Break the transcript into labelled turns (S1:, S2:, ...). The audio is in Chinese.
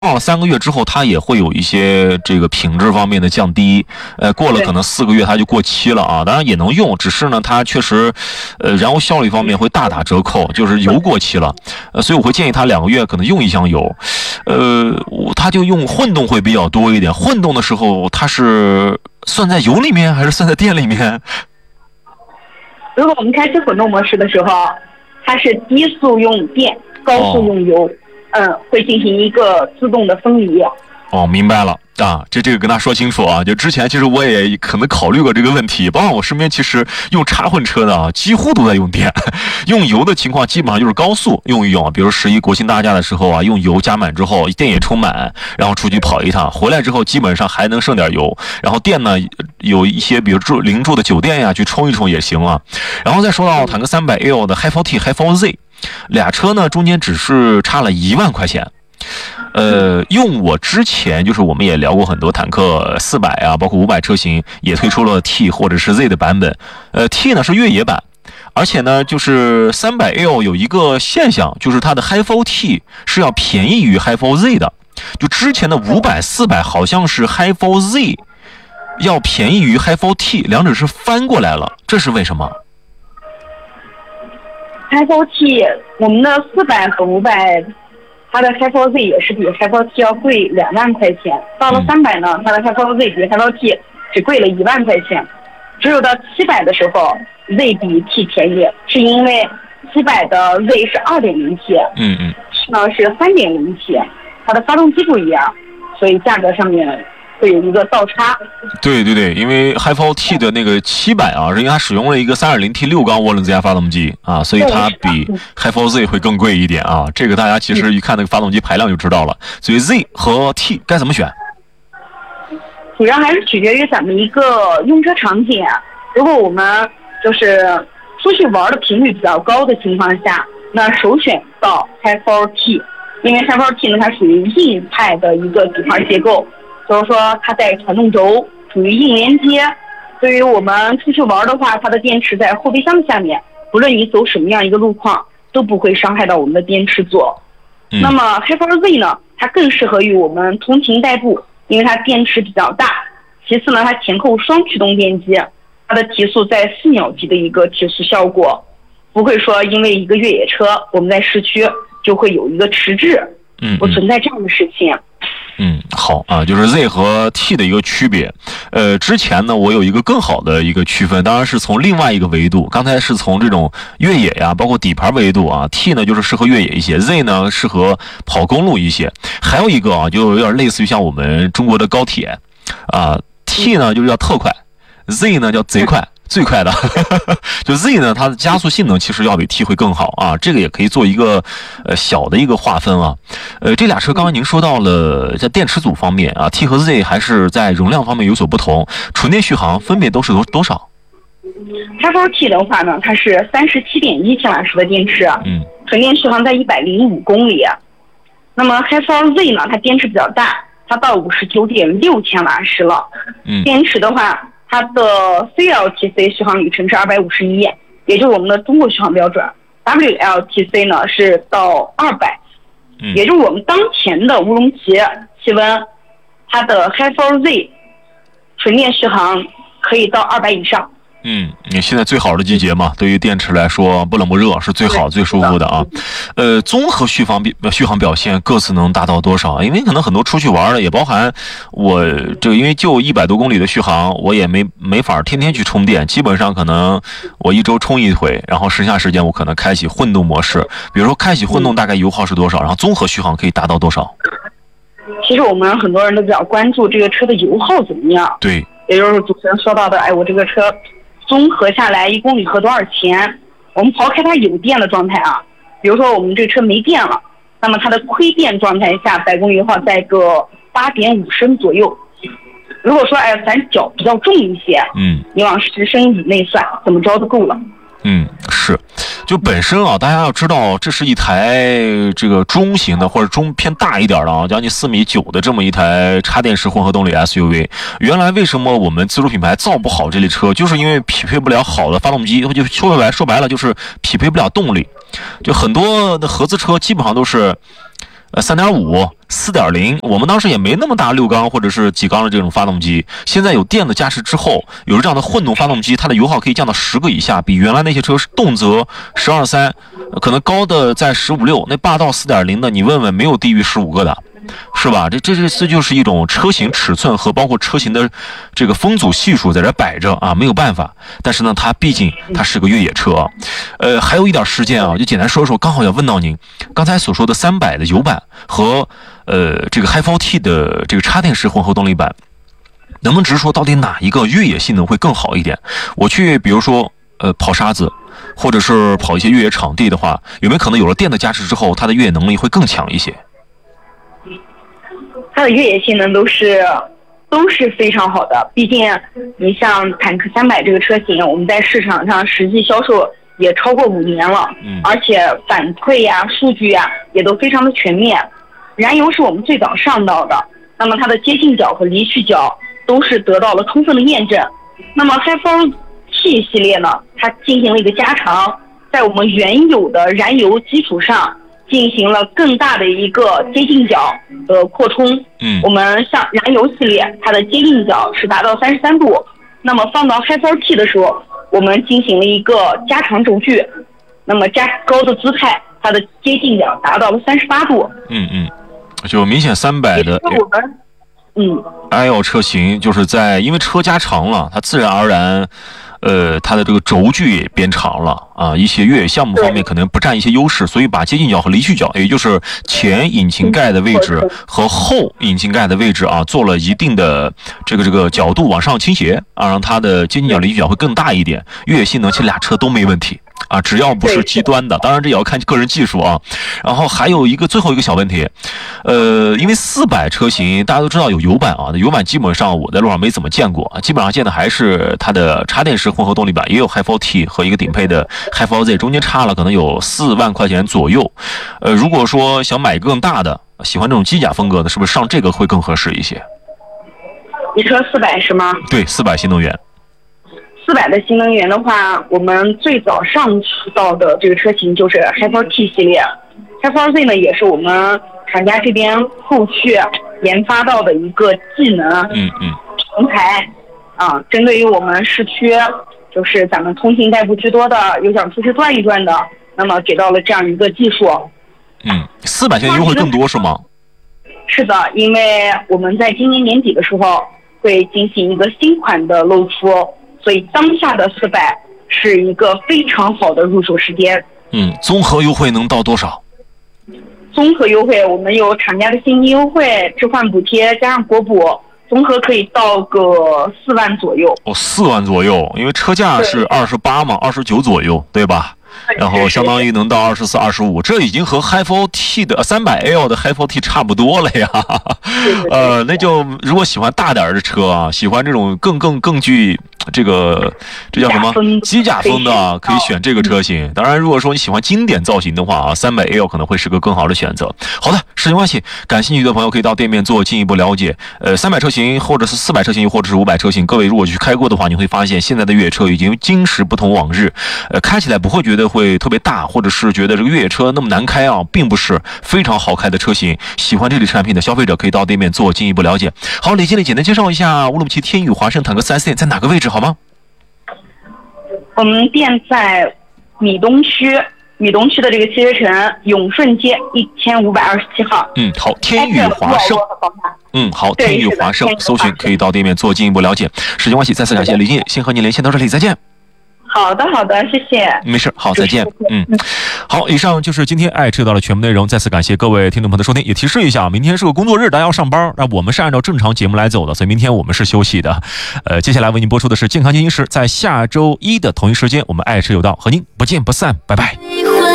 S1: 放了3个月之后，它也会有一些这个品质方面的降低，过了可能4个月它就过期了啊。当然也能用，只是呢它确实，燃油效率方面会大打折扣，就是油过期了，所以我会建议他2个月可能用一箱油，他就用混动会比较多一点。混动的时候，它是算在油里面还是算在电里面？
S2: 如果我们开启混动模式的时候，它是低速用电，高速用油。会进行一个自动的分离。
S1: 哦，明白了啊，这个跟他说清楚啊。就之前其实我也可能考虑过这个问题，包括我身边其实用插混车的啊，几乎都在用电，用油的情况基本上就是高速用一用，比如11国庆大假的时候啊，用油加满之后，电也充满，然后出去跑一趟，回来之后基本上还能剩点油，然后电呢有一些比如临住的酒店呀，去充一充也行啊。然后再说到坦克300L 的 Hi4T、Hi4Z。俩车呢中间只是差了1万块钱，用我之前就是我们也聊过很多坦克400啊，包括500车型也推出了 T 或者是 Z 的版本，T 呢是越野版，而且呢就是300L 有一个现象，就是它的 Hi4T 是要便宜于 Hi4Z 的，就之前的500、400好像是 Hi4Z 要便宜于 Hi4T， 两者是翻过来了，这是为什么
S2: ？Hi4T 我们的400和500，它的 Hi4Z 也是比 Hi4T 要贵2万块钱。到了300呢，它的 Hi4Z 比 Hi4T 只贵了1万块钱。只有到700的时候 ，Z 比 T 便宜，是因为700的 Z 是 2.0T， T 呢是 3.0T， 它的发动机不一样，所以价格上面会有一个倒差。
S1: 对，因为 Hi4T 的那个700啊，是因为它使用了一个 3.0T 6缸涡轮增压发动机啊，所以它比 Hi4Z 会更贵一点啊。这个大家其实一看那个发动机排量就知道了。所以 Z 和 T 该怎么选？
S2: 主要还是取决于咱们一个用车场景。如果我们就是出去玩的频率比较高的情况下，那首选到 Hi4T， 因为 Hi4T 呢它属于硬派的一个底盘结构。就是说它带传动轴，属于硬连接。对于我们出去玩的话，它的电池在后备箱下面，不论你走什么样一个路况，都不会伤害到我们的电池座。那么 Hi4Z 呢，它更适合于我们通勤代步，因为它电池比较大。其次呢，它前后双驱动电机，它的提速在4秒级的一个提速效果，不会说因为一个越野车我们在市区就会有一个迟滞，不存在这样的事情。
S1: 好啊，就是 Z 和 T 的一个区别。之前呢，我有一个更好的一个区分，当然是从另外一个维度。刚才是从这种越野呀，包括底盘维度啊 ，T 呢就是适合越野一些 ，Z 呢适合跑公路一些。还有一个啊，就有点类似于像我们中国的高铁啊 ，T 呢就是叫特快 ，Z 呢叫贼快。最快的就 Z 呢，它的加速性能其实要比 T 会更好啊，这个也可以做一个小的一个划分啊。这俩车刚才您说到了在电池组方面啊 ，T 和 Z 还是在容量方面有所不同，纯电续航分别都是多少
S2: ？Hi4T 的话呢，它是37.1千瓦时的电池，纯电续航在105公里。那么 Hi4Z 呢，它电池比较大，它到59.6千瓦时了。电池的话，它的 CLTC 续航里程是251，也就是我们的中国续航标准。WLTC 呢是到200，也就是我们当前的乌鲁木齐气温，它的 Hi4Z 纯电续航可以到200以上。
S1: 你现在最好的季节嘛，对于电池来说不冷不热是最好最舒服的啊。综合续航表现各自能达到多少？因为可能很多出去玩的，也包含我这个，因为就100多公里的续航，我也没法天天去充电，基本上可能我1周充一回，然后剩下时间我可能开启混动模式。比如说开启混动大概油耗是多少，然后综合续航可以达到多少？
S2: 其实我们很多人都比较关注这个车的油耗怎么样。
S1: 对，
S2: 也就是主持人说到的，我这个车综合下来1公里合多少钱？我们抛开它有电的状态啊，比如说我们这车没电了，那么它的亏电状态下100公里油耗在个8.5升左右。如果说咱脚比较重一些，你往10升以内算，怎么着都够了。
S1: 是，就本身啊，大家要知道，这是一台这个中型的或者中偏大一点的啊，将近4.9米的这么一台插电式混合动力 SUV。原来为什么我们自主品牌造不好这类车，就是因为匹配不了好的发动机，就说白了就是匹配不了动力。就很多的合资车基本上都是 3.5、4.0，我们当时也没那么大6缸或者是几缸的这种发动机。现在有电的加持之后，有了这样的混动发动机，它的油耗可以降到10个以下，比原来那些车动辄12.3，可能高的在15.6，那霸道4.0的，你问问没有低于15个的。是吧？这就是一种车型尺寸和包括车型的这个风阻系数在这摆着啊，没有办法。但是呢，它毕竟它是个越野车啊。还有一点时间啊，就简单说说，刚好要问到您刚才所说的300的油版和这个 Hi4T 的这个插电式混合动力版，能不能直说到底哪一个越野性能会更好一点？我去比如说跑沙子，或者是跑一些越野场地的话，有没有可能有了电的加持之后，它的越野能力会更强一些？
S2: 它的越野性能都是非常好的，毕竟你像坦克300这个车型，我们在市场上实际销售也超过5年了，而且反馈呀、数据呀也都非常的全面。燃油是我们最早上道的，那么它的接近角和离去角都是得到了充分的验证。那么 Hi4T 系列呢，它进行了一个加长，在我们原有的燃油基础上进行了更大的一个接近角的扩充。我们像燃油系列，它的接近角是达到33度，那么放到 Hi4T 的时候，我们进行了一个加长轴距，那么加高的姿态，它的接近角达到了38度。
S1: 就明显300的L 车型，就是因为车加长了，它自然而然它的这个轴距也变长了啊，一些越野项目方面可能不占一些优势，所以把接近角和离去角，也就是前引擎盖的位置和后引擎盖的位置啊，做了一定的这个角度往上倾斜啊，让它的接近角、离去角会更大一点。越野性能其实俩车都没问题啊，只要不是极端的，当然这也要看个人技术啊。然后还有最后一个小问题，因为400车型大家都知道有油版啊，油版基本上我在路上没怎么见过啊，基本上见的还是它的插电式混合动力版，也有 Hi4T 和一个顶配的 Hi4Z， 中间差了可能有4万块钱左右。如果说想买更大的，喜欢这种机甲风格的，是不是上这个会更合适一些？
S2: 你说400是吗？
S1: 对，400新能源。
S2: 400的新能源的话，我们最早上到的这个车型就是 Hi4T 系列。Hi4Z 呢，也是我们厂家这边后续研发到的一个技能平台啊，针对于我们市区，就是咱们通勤代步居多的，有想出去转一转的，那么给到了这样一个技术。
S1: 400现在优惠更多是吗？
S2: 是的，因为我们在今年年底的时候会进行一个新款的露出，所以当下的400是一个非常好的入手时间。
S1: 综合优惠能到多少？
S2: 综合优惠我们有厂家的现金优惠、置换补贴加上国补，综合可以到个4万左右。
S1: 4万左右，因为车价是28嘛，29左右，对吧？然后相当于能到24、25，这已经和 Hi4T 的300L 的 Hi4T 差不多了呀。那就如果喜欢大点的车啊，喜欢这种更具这叫什么机甲风的，可以选这个车型。当然，如果说你喜欢经典造型的话啊，300L 可能会是个更好的选择。好的，时间关系，感兴趣的朋友可以到店面做进一步了解。300车型或者是400车型或者是500车型，各位如果去开过的话，你会发现现在的越野车已经今时不同往日。开起来不会觉得会特别大，或者是觉得这个越野车那么难开啊，并不是非常好开的车型。喜欢这类产品的消费者可以到店面做进一步了解。好，李经理简单介绍一下乌鲁木齐天宇华盛坦克 4S 店在哪个位置好吗？
S2: 我们店在米东区的这个汽车城永顺街1527号。
S1: 好，天宇华盛。好，天宇华盛搜寻可以到店面做进一步了解。时间关系，再次感谢李经理，先和您连线到这里，再见。
S2: 好的，谢谢。
S1: 没事，好，再见。好，以上就是今天爱车道的全部内容。再次感谢各位听众朋友的收听，也提示一下，明天是个工作日，大家要上班，那我们是按照正常节目来走的，所以明天我们是休息的。接下来为您播出的是健康进行时，在下周一的同一时间，我们爱车有道和您不见不散，拜拜。